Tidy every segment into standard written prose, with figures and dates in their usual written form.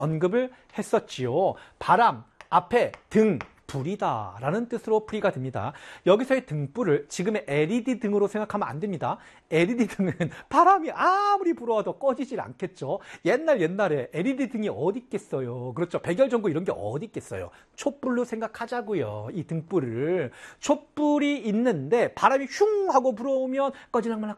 언급을 했었지요. 바람, 앞에 등, 불이다 라는 뜻으로 풀이가 됩니다. 여기서의 등불을 지금의 LED 등으로 생각하면 안 됩니다. LED 등은 바람이 아무리 불어와도 꺼지질 않겠죠. 옛날에 LED 등이 어디 있겠어요. 그렇죠. 백열전구 이런 게 어디 있겠어요. 촛불로 생각하자고요. 이 등불을. 촛불이 있는데 바람이 흉 하고 불어오면 꺼질랑말랑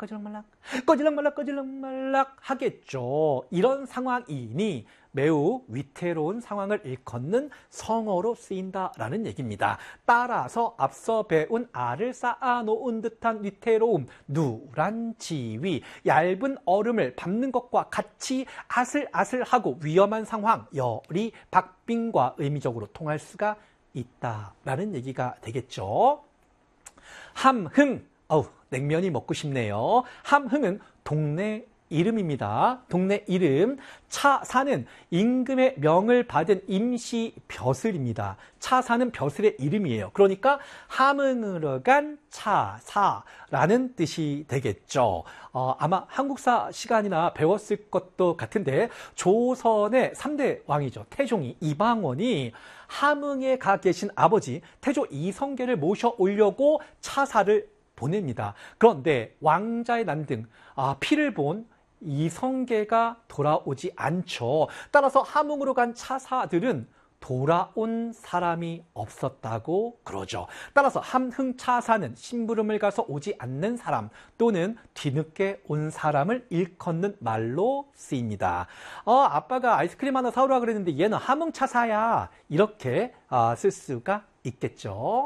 하겠죠. 이런 상황이니 매우 위태로운 상황을 일컫는 성어로 쓰인다라는 얘기입니다. 따라서 앞서 배운 알을 쌓아놓은 듯한 위태로움, 누란 지위, 얇은 얼음을 밟는 것과 같이 아슬아슬하고 위험한 상황, 열이 박빙과 의미적으로 통할 수가 있다라는 얘기가 되겠죠. 함흥, 냉면이 먹고 싶네요. 함흥은 동네 이름입니다. 동네 이름. 차사는 임금의 명을 받은 임시 벼슬입니다. 차사는 벼슬의 이름이에요. 그러니까 함흥으로 간 차사라는 뜻이 되겠죠. 아마 한국사 시간이나 배웠을 것도 같은데 조선의 3대 왕이죠. 태종이 이방원이 함흥에 가 계신 아버지 태조 이성계를 모셔오려고 차사를 보냅니다. 그런데 왕자의 난등, 피를 본 이성계가 돌아오지 않죠. 따라서 함흥으로 간 차사들은 돌아온 사람이 없었다고 그러죠. 따라서 함흥 차사는 심부름을 가서 오지 않는 사람 또는 뒤늦게 온 사람을 일컫는 말로 쓰입니다. 아빠가 아이스크림 하나 사오라 그랬는데 얘는 함흥 차사야. 이렇게 쓸 수가 있겠죠.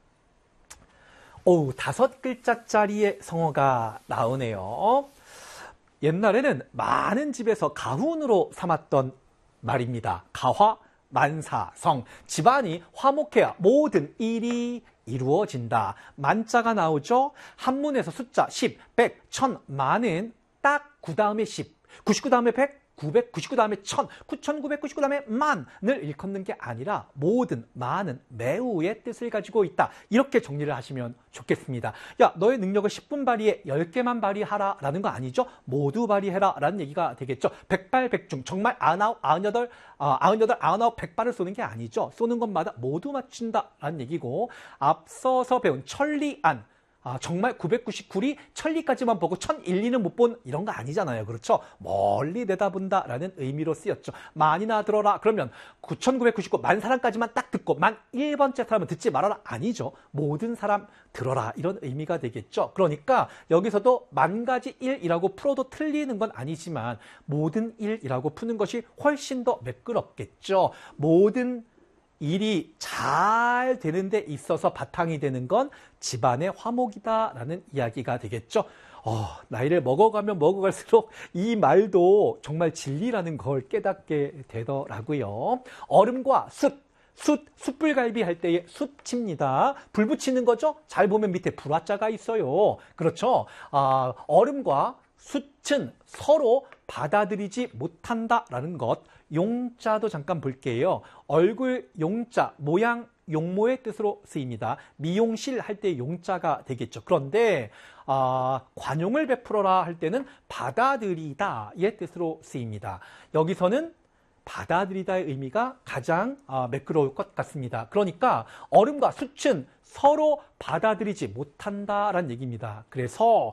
5글자짜리의 성어가 나오네요. 옛날에는 많은 집에서 가훈으로 삼았던 말입니다. 가화, 만사성. 집안이 화목해야 모든 일이 이루어진다. 만자가 나오죠. 한문에서 숫자 10, 100, 1000, 만은 딱 9 다음에 10, 99 다음에 100, 999 다음에 1000, 9999 다음에 만을 일컫는 게 아니라 모든, 많은, 매우의 뜻을 가지고 있다. 이렇게 정리를 하시면 좋겠습니다. 야, 너의 능력을 10분 발휘해 10개만 발휘하라 라는 거 아니죠? 모두 발휘해라 라는 얘기가 되겠죠. 백발백중, 정말 98, 100발을 쏘는 게 아니죠. 쏘는 것마다 모두 맞춘다 라는 얘기고, 앞서서 배운 천리안, 정말 999리 천리까지만 보고 1001리는 못 본 이런 거 아니잖아요. 그렇죠? 멀리 내다본다라는 의미로 쓰였죠. 만이나 들어라. 그러면 9999 만 사람까지만 딱 듣고 만 1번째 사람은 듣지 말아라. 아니죠. 모든 사람 들어라. 이런 의미가 되겠죠. 그러니까 여기서도 만 가지 일이라고 풀어도 틀리는 건 아니지만 모든 일이라고 푸는 것이 훨씬 더 매끄럽겠죠. 모든 일이 잘 되는 데 있어서 바탕이 되는 건 집안의 화목이다라는 이야기가 되겠죠. 나이를 먹어가면 먹어갈수록 이 말도 정말 진리라는 걸 깨닫게 되더라고요. 얼음과 숯불갈비 할 때의 숯칩니다. 불 붙이는 거죠? 잘 보면 밑에 불화자가 있어요. 그렇죠? 얼음과 숯은 서로 받아들이지 못한다라는 것. 용자도 잠깐 볼게요. 얼굴 용자, 모양 용모의 뜻으로 쓰입니다. 미용실 할 때 용자가 되겠죠. 그런데 관용을 베풀어라 할 때는 받아들이다의 뜻으로 쓰입니다. 여기서는 받아들이다의 의미가 가장 매끄러울 것 같습니다. 그러니까 얼음과 숯은 서로 받아들이지 못한다라는 얘기입니다. 그래서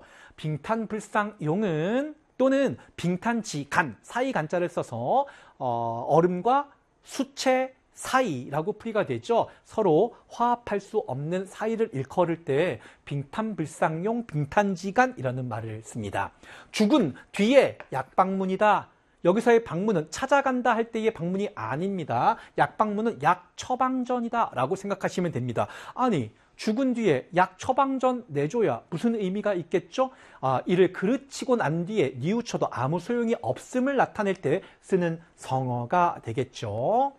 빙탄불상용은 또는 빙탄지간, 사이 간자를 써서 얼음과 숯의 사이라고 풀이가 되죠. 서로 화합할 수 없는 사이를 일컬을 때 빙탄불상용, 빙탄지간이라는 말을 씁니다. 죽은 뒤에 약방문이다. 여기서의 방문은 찾아간다 할 때의 방문이 아닙니다. 약방문은 약 처방전이다 라고 생각하시면 됩니다. 아니, 죽은 뒤에 약 처방전 내줘야 무슨 의미가 있겠죠? 이를 그르치고 난 뒤에 뉘우쳐도 아무 소용이 없음을 나타낼 때 쓰는 성어가 되겠죠.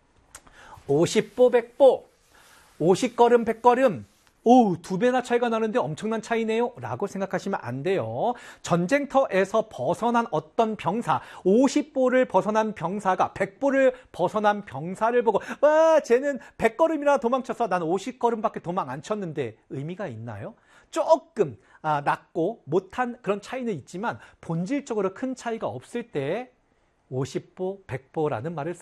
50보 100보, 50걸음 100걸음, 2배나 차이가 나는데 엄청난 차이네요 라고 생각하시면 안 돼요. 전쟁터에서 벗어난 어떤 병사, 50보를 벗어난 병사가 100보를 벗어난 병사를 보고 쟤는 100걸음이나 도망쳐서 난 50걸음밖에 도망 안 쳤는데 의미가 있나요? 조금 낮고 못한 그런 차이는 있지만 본질적으로 큰 차이가 없을 때 50보, 100보라는 말을